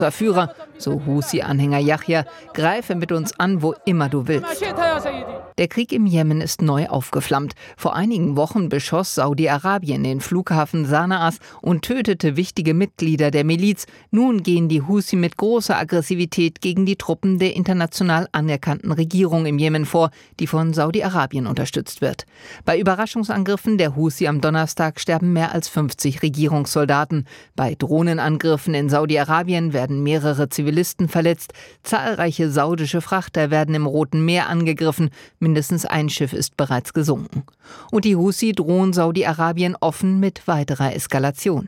Unser Führer, so Husi-Anhänger Yahya, greife mit uns an, wo immer du willst. Der Krieg im Jemen ist neu aufgeflammt. Vor einigen Wochen beschoss Saudi-Arabien den Flughafen Sanaas und tötete wichtige Mitglieder der Miliz. Nun gehen die Husi mit großer Aggressivität gegen die Truppen der international anerkannten Regierung im Jemen vor, die von Saudi-Arabien unterstützt wird. Bei Überraschungsangriffen der Husi am Donnerstag sterben mehr als 50 Regierungssoldaten. Bei Drohnenangriffen in Saudi-Arabien werden mehrere Zivilisten verletzt. Zahlreiche saudische Frachter werden im Roten Meer angegriffen. Mindestens ein Schiff ist bereits gesunken. Und die Husi drohen Saudi-Arabien offen mit weiterer Eskalation.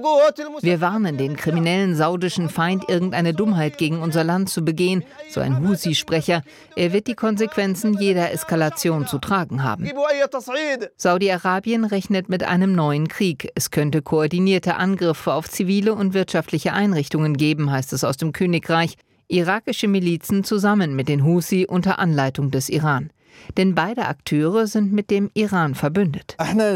Wir warnen den kriminellen saudischen Feind, irgendeine Dummheit gegen unser Land zu begehen, so ein Husi-Sprecher. Er wird die Konsequenzen jeder Eskalation zu tragen haben. Saudi-Arabien rechnet mit einem neuen Krieg. Es könnte koordinierte Angriffe auf zivile und wirtschaftliche Einrichtungen geben, heißt es aus dem Königreich. Irakische Milizen zusammen mit den Husi unter Anleitung des Iran. Denn beide Akteure sind mit dem Iran verbündet.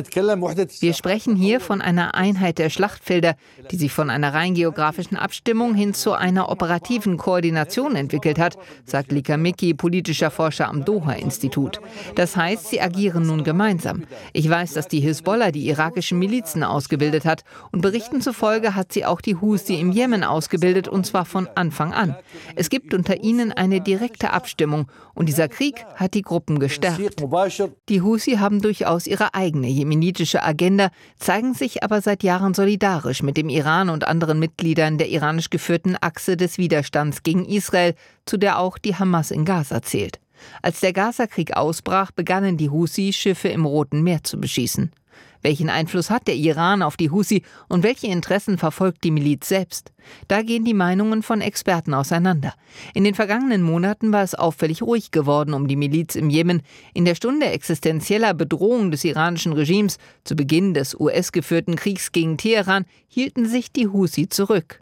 Wir sprechen hier von einer Einheit der Schlachtfelder, die sich von einer rein geografischen Abstimmung hin zu einer operativen Koordination entwickelt hat, sagt Lika Miki, politischer Forscher am Doha-Institut. Das heißt, sie agieren nun gemeinsam. Ich weiß, dass die Hisbollah die irakischen Milizen ausgebildet hat und Berichten zufolge hat sie auch die Husi im Jemen ausgebildet, und zwar von Anfang an. Es gibt unter ihnen eine direkte Abstimmung und dieser Krieg hat die Gruppen gestärkt. Die Husi haben durchaus ihre eigene jemenitische Agenda, zeigen sich aber seit Jahren solidarisch mit dem Iran und anderen Mitgliedern der iranisch geführten Achse des Widerstands gegen Israel, zu der auch die Hamas in Gaza zählt. Als der Gaza-Krieg ausbrach, begannen die Husi, Schiffe im Roten Meer zu beschießen. Welchen Einfluss hat der Iran auf die Husi und welche Interessen verfolgt die Miliz selbst? Da gehen die Meinungen von Experten auseinander. In den vergangenen Monaten war es auffällig ruhig geworden um die Miliz im Jemen. In der Stunde existenzieller Bedrohung des iranischen Regimes zu Beginn des US-geführten Kriegs gegen Teheran hielten sich die Husi zurück.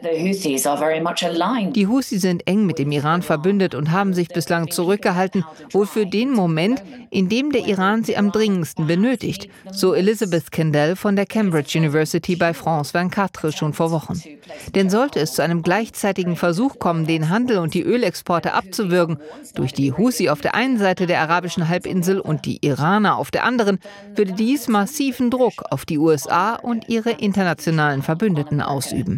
Die Husi sind eng mit dem Iran verbündet und haben sich bislang zurückgehalten, wohl für den Moment, in dem der Iran sie am dringendsten benötigt, so Elizabeth Kendall von der Cambridge University bei France 24 schon vor Wochen. Denn sollte es zu einem gleichzeitigen Versuch kommen, den Handel und die Ölexporte abzuwürgen, durch die Husi auf der einen Seite der arabischen Halbinsel und die Iraner auf der anderen, würde dies massiven Druck auf die USA und ihre internationalen Verbündeten ausüben.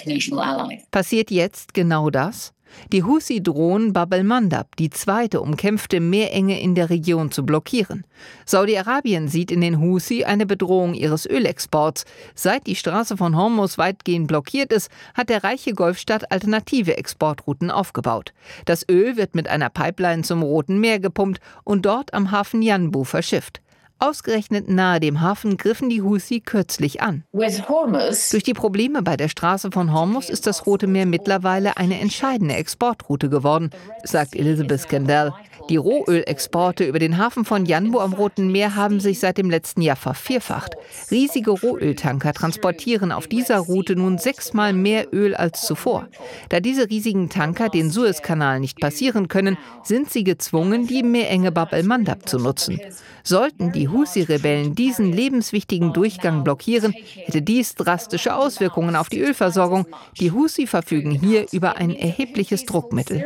Passiert jetzt genau das? Die Husi drohen Bab el-Mandab, die zweite umkämpfte Meerenge in der Region, zu blockieren. Saudi-Arabien sieht in den Husi eine Bedrohung ihres Ölexports. Seit die Straße von Hormuz weitgehend blockiert ist, hat der reiche Golfstaat alternative Exportrouten aufgebaut. Das Öl wird mit einer Pipeline zum Roten Meer gepumpt und dort am Hafen Yanbu verschifft. Ausgerechnet nahe dem Hafen griffen die Husi kürzlich an. Durch die Probleme bei der Straße von Hormuz ist das Rote Meer mittlerweile eine entscheidende Exportroute geworden, sagt Elizabeth Kendall. Die Rohölexporte über den Hafen von Yanbu am Roten Meer haben sich seit dem letzten Jahr vervierfacht. Riesige Rohöltanker transportieren auf dieser Route nun 6-mal mehr Öl als zuvor. Da diese riesigen Tanker den Suezkanal nicht passieren können, sind sie gezwungen, die Meerenge Bab el-Mandab zu nutzen. Sollten die Husi-Rebellen diesen lebenswichtigen Durchgang blockieren, hätte dies drastische Auswirkungen auf die Ölversorgung. Die Husi verfügen hier über ein erhebliches Druckmittel.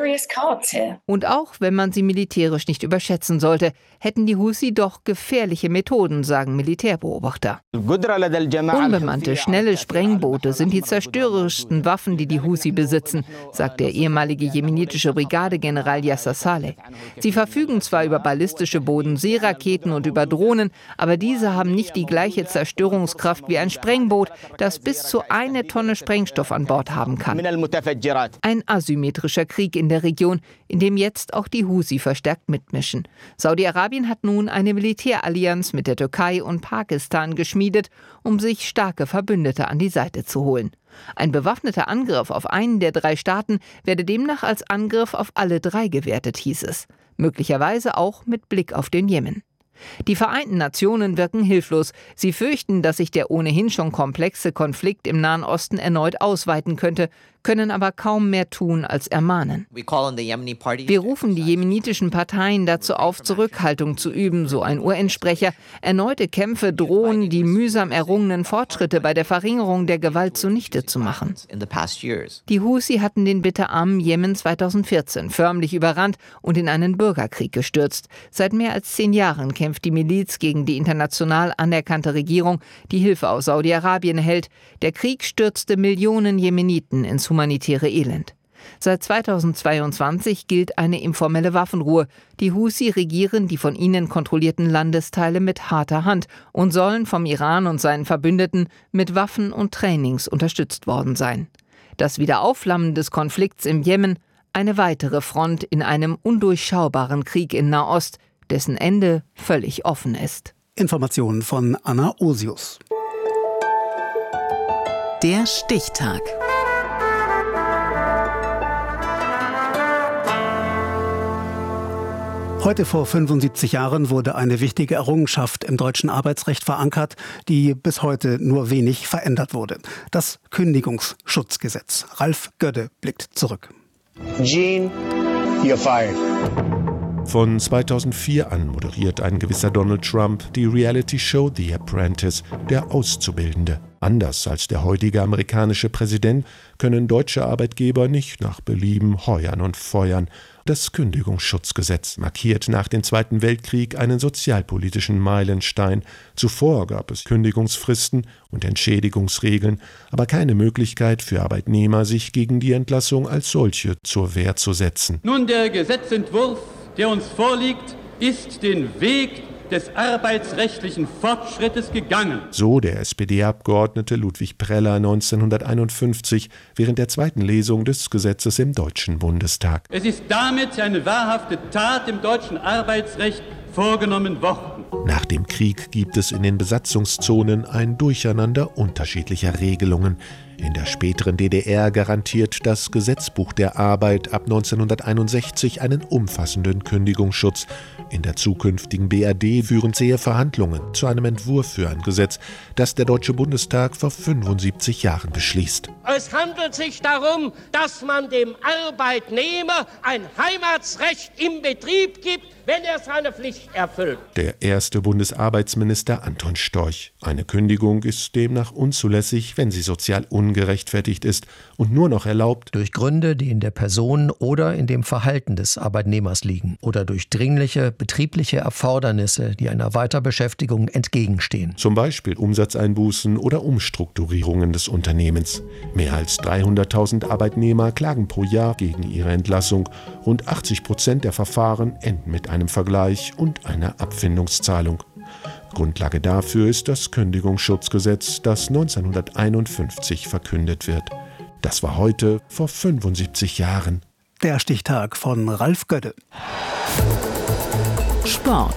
Und auch wenn man sie militärisch nicht überschätzen sollte, hätten die Husi doch gefährliche Methoden, sagen Militärbeobachter. Unbemannte, schnelle Sprengboote sind die zerstörerischsten Waffen, die die Husi besitzen, sagt der ehemalige jemenitische Brigadegeneral Yasser Saleh. Sie verfügen zwar über ballistische Bodenseeraketen und über Drohnen, aber diese haben nicht die gleiche Zerstörungskraft wie ein Sprengboot, das bis zu 1 Tonne Sprengstoff an Bord haben kann. Ein asymmetrischer Krieg in der Region, in dem jetzt auch die Husi verstärkt mitmischen. Saudi-Arabien hat nun eine Militärallianz mit der Türkei und Pakistan geschmiedet, um sich starke Verbündete an die Seite zu holen. Ein bewaffneter Angriff auf einen der 3 Staaten werde demnach als Angriff auf alle 3 gewertet, hieß es. Möglicherweise auch mit Blick auf den Jemen. Die Vereinten Nationen wirken hilflos. Sie fürchten, dass sich der ohnehin schon komplexe Konflikt im Nahen Osten erneut ausweiten könnte. können aber kaum mehr tun als ermahnen. Wir rufen die jemenitischen Parteien dazu auf, Zurückhaltung zu üben, so ein UN-Sprecher. Erneute Kämpfe drohen, die mühsam errungenen Fortschritte bei der Verringerung der Gewalt zunichte zu machen. Die Husi hatten den bitterarmen Jemen 2014 förmlich überrannt und in einen Bürgerkrieg gestürzt. Seit mehr als 10 Jahren kämpft die Miliz gegen die international anerkannte Regierung, die Hilfe aus Saudi-Arabien hält. Der Krieg stürzte Millionen Jemeniten ins humanitäre Elend. Seit 2022 gilt eine informelle Waffenruhe. Die Husi regieren die von ihnen kontrollierten Landesteile mit harter Hand und sollen vom Iran und seinen Verbündeten mit Waffen und Trainings unterstützt worden sein. Das Wiederaufflammen des Konflikts im Jemen, eine weitere Front in einem undurchschaubaren Krieg in Nahost, dessen Ende völlig offen ist. Informationen von Anna Osius. Der Stichtag. Heute vor 75 Jahren wurde eine wichtige Errungenschaft im deutschen Arbeitsrecht verankert, die bis heute nur wenig verändert wurde. Das Kündigungsschutzgesetz. Ralf Gödde blickt zurück. Gene, you're fired. Von 2004 an moderiert ein gewisser Donald Trump die Reality-Show The Apprentice, der Auszubildende. Anders als der heutige amerikanische Präsident können deutsche Arbeitgeber nicht nach Belieben heuern und feuern. Das Kündigungsschutzgesetz markiert nach dem Zweiten Weltkrieg einen sozialpolitischen Meilenstein. Zuvor gab es Kündigungsfristen und Entschädigungsregeln, aber keine Möglichkeit für Arbeitnehmer, sich gegen die Entlassung als solche zur Wehr zu setzen. Nun, der Gesetzentwurf, der uns vorliegt, ist den Weg des arbeitsrechtlichen Fortschrittes gegangen. So der SPD-Abgeordnete Ludwig Preller 1951 während der zweiten Lesung des Gesetzes im Deutschen Bundestag. Es ist damit eine wahrhafte Tat im deutschen Arbeitsrecht vorgenommen worden. Nach dem Krieg gibt es in den Besatzungszonen ein Durcheinander unterschiedlicher Regelungen. In der späteren DDR garantiert das Gesetzbuch der Arbeit ab 1961 einen umfassenden Kündigungsschutz. In der zukünftigen BRD führen zähe Verhandlungen zu einem Entwurf für ein Gesetz, das der Deutsche Bundestag vor 75 Jahren beschließt. Es handelt sich darum, dass man dem Arbeitnehmer ein Heimatsrecht im Betrieb gibt, wenn er seine Pflicht erfüllt. Der erste Bundesarbeitsminister Anton Storch. Eine Kündigung ist demnach unzulässig, wenn sie sozial ungerechtfertigt ist und nur noch erlaubt durch Gründe, die in der Person oder in dem Verhalten des Arbeitnehmers liegen oder durch dringliche betriebliche Erfordernisse, die einer Weiterbeschäftigung entgegenstehen. Zum Beispiel Umsatzeinbußen oder Umstrukturierungen des Unternehmens. Mehr als 300.000 Arbeitnehmer klagen pro Jahr gegen ihre Entlassung. Rund 80% der Verfahren enden mit einem Vergleich und einer Abfindungszahlung. Grundlage dafür ist das Kündigungsschutzgesetz, das 1951 verkündet wird. Das war heute vor 75 Jahren. Der Stichtag von Ralf Gödde. Sport.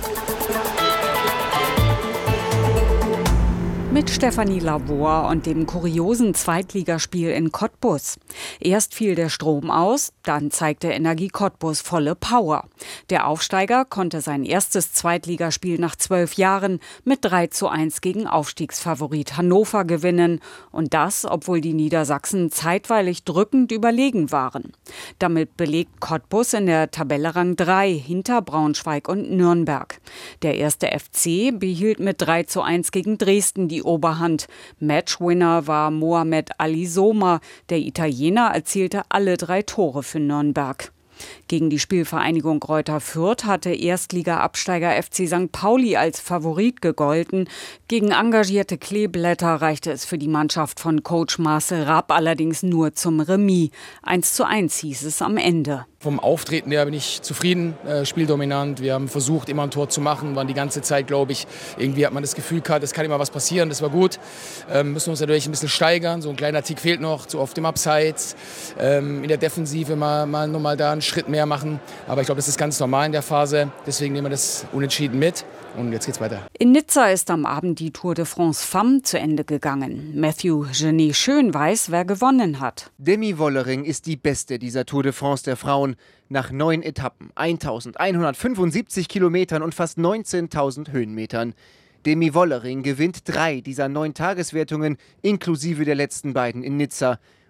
Mit Stefanie Lavor und dem kuriosen Zweitligaspiel in Cottbus. Erst fiel der Strom aus, dann zeigte Energie Cottbus volle Power. Der Aufsteiger konnte sein erstes Zweitligaspiel nach 12 Jahren mit 3:1 gegen Aufstiegsfavorit Hannover gewinnen. Und das, obwohl die Niedersachsen zeitweilig drückend überlegen waren. Damit belegt Cottbus in der Tabelle Rang 3 hinter Braunschweig und Nürnberg. Der erste FC behielt mit 3:1 gegen Dresden die Oberhand. Matchwinner war Mohamed Ali Soma. Der Italiener erzielte alle 3 Tore für Nürnberg. Gegen die Spielvereinigung Greuther Fürth hatte Erstliga-Absteiger FC St. Pauli als Favorit gegolten. Gegen engagierte Kleeblätter reichte es für die Mannschaft von Coach Marcel Rapp allerdings nur zum Remis. 1:1 hieß es am Ende. Vom Auftreten her bin ich zufrieden, spieldominant. Wir haben versucht, immer ein Tor zu machen, waren die ganze Zeit, glaube ich, irgendwie hat man das Gefühl gehabt, es kann immer was passieren, das war gut. Müssen uns natürlich ein bisschen steigern, so ein kleiner Tick fehlt noch, so auf dem Abseits. In der Defensive mal da einen Schritt mehr machen, aber ich glaube, das ist ganz normal in der Phase, deswegen nehmen wir das unentschieden mit. Und jetzt geht's weiter. In Nizza ist am Abend die Tour de France Femme zu Ende gegangen. Matthew Genet Schön weiß, wer gewonnen hat. Demi Wollering ist die Beste dieser Tour de France der Frauen. Nach 9 Etappen, 1175 Kilometern und fast 19.000 Höhenmetern. Demi Wollering gewinnt 3 dieser 9 Tageswertungen, inklusive der letzten beiden in Nizza.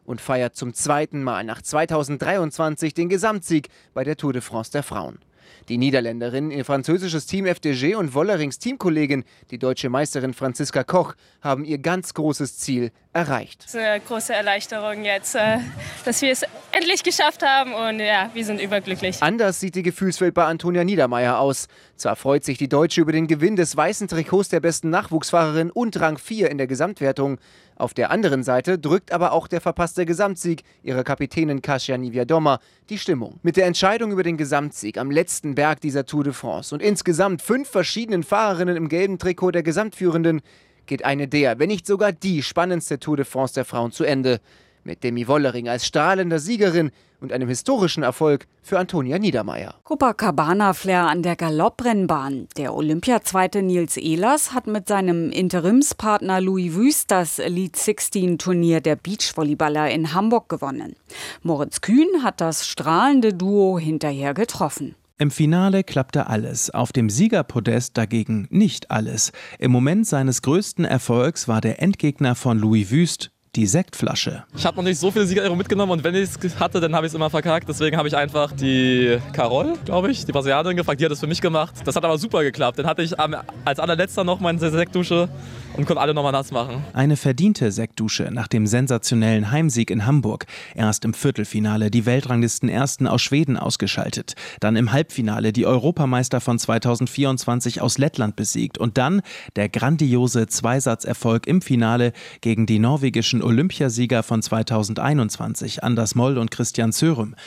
und feiert zum zweiten Mal nach 2023 den Gesamtsieg bei der Tour de France der Frauen. Die Niederländerin, ihr französisches Team FDJ und Wollerings Teamkollegin, die deutsche Meisterin Franziska Koch, haben ihr ganz großes Ziel erreicht. Es ist eine große Erleichterung jetzt, dass wir es endlich geschafft haben und ja, wir sind überglücklich. Anders sieht die Gefühlswelt bei Antonia Niedermeier aus. Zwar freut sich die Deutsche über den Gewinn des weißen Trikots der besten Nachwuchsfahrerin und Rang 4 in der Gesamtwertung. Auf der anderen Seite drückt aber auch der verpasste Gesamtsieg ihrer Kapitänin Kasia Niewiadoma die Stimmung. Mit der Entscheidung über den Gesamtsieg am letzten Berg dieser Tour de France und insgesamt 5 verschiedenen Fahrerinnen im gelben Trikot der Gesamtführenden geht eine der, wenn nicht sogar die spannendste Tour de France der Frauen zu Ende. Mit Demi Wollering als strahlender Siegerin und einem historischen Erfolg für Antonia Niedermeier. Copacabana-Flair an der Galopprennbahn. Der Olympiazweite Nils Ehlers hat mit seinem Interimspartner Louis Wüst das Elite 16-Turnier der Beachvolleyballer in Hamburg gewonnen. Moritz Kühn hat das strahlende Duo hinterher getroffen. Im Finale klappte alles, auf dem Siegerpodest dagegen nicht alles. Im Moment seines größten Erfolgs war der Endgegner von Louis Wüst die Sektflasche. Ich habe noch nicht so viele Siegerehrungen mitgenommen und wenn ich es hatte, dann habe ich es immer verkackt. Deswegen habe ich einfach die Carol, glaube ich, die Brasilianerin gefragt, die hat es für mich gemacht. Das hat aber super geklappt. Dann hatte ich als allerletzter noch meine Sektdusche und konnte alle nochmal nass machen. Eine verdiente Sektdusche nach dem sensationellen Heimsieg in Hamburg. Erst im Viertelfinale die Weltranglisten-Ersten aus Schweden ausgeschaltet. Dann im Halbfinale die Europameister von 2024 aus Lettland besiegt. Und dann der grandiose Zweisatzerfolg im Finale gegen die norwegischen Olympiasieger von 2021, Anders Moll und Christian Sørum.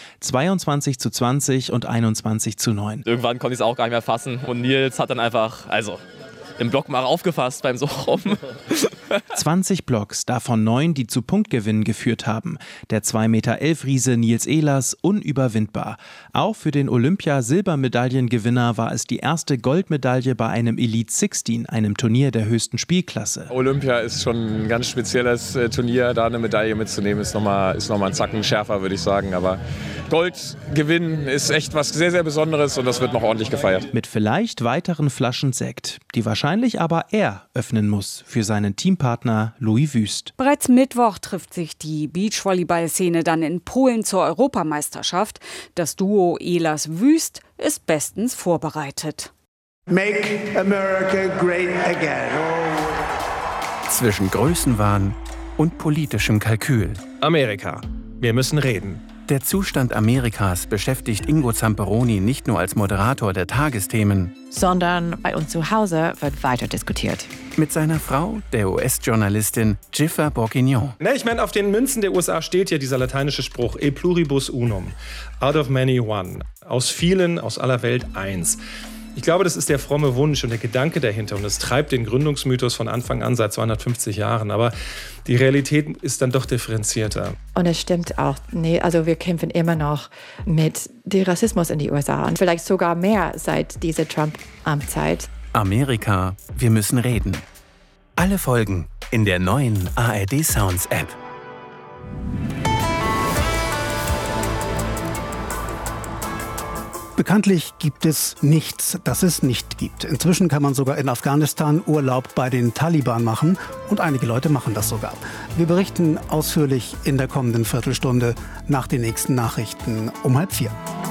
22:20 und 21:9. Irgendwann konnte ich es auch gar nicht mehr fassen. Und Nils hat dann einfach, im Block mal aufgefasst beim so rum. 20 Blocks, davon 9, die zu Punktgewinnen geführt haben. Der 2,11 Meter Riese Nils Ehlers unüberwindbar. Auch für den Olympia-Silbermedaillengewinner war es die erste Goldmedaille bei einem Elite 16, einem Turnier der höchsten Spielklasse. Olympia ist schon ein ganz spezielles Turnier. Da eine Medaille mitzunehmen, ist noch mal einen Zacken schärfer, würde ich sagen. Aber Gold gewinnen ist echt was sehr, sehr Besonderes und das wird noch ordentlich gefeiert. Mit vielleicht weiteren Flaschen Sekt, die wahrscheinlich aber er öffnen muss für seinen Teampartner Louis Wüst. Bereits Mittwoch trifft sich die Beachvolleyball-Szene dann in Polen zur Europameisterschaft. Das Duo Ehlers-Wüst ist bestens vorbereitet. Make America great again. Zwischen Größenwahn und politischem Kalkül. Amerika. Wir müssen reden. Der Zustand Amerikas beschäftigt Ingo Zamperoni nicht nur als Moderator der Tagesthemen, sondern bei uns zu Hause wird weiter diskutiert. Mit seiner Frau, der US-Journalistin Jennifer Bourguignon. Ich meine, auf den Münzen der USA steht ja dieser lateinische Spruch E pluribus unum, out of many one, aus vielen, aus aller Welt eins. Ich glaube, das ist der fromme Wunsch und der Gedanke dahinter und es treibt den Gründungsmythos von Anfang an seit 250 Jahren. Aber die Realität ist dann doch differenzierter. Und es stimmt auch, wir kämpfen immer noch mit dem Rassismus in die USA und vielleicht sogar mehr seit dieser Trump-Amtszeit. Amerika, wir müssen reden. Alle Folgen in der neuen ARD Sounds App. Bekanntlich gibt es nichts, das es nicht gibt. Inzwischen kann man sogar in Afghanistan Urlaub bei den Taliban machen und einige Leute machen das sogar. Wir berichten ausführlich in der kommenden Viertelstunde nach den nächsten Nachrichten um 3:30.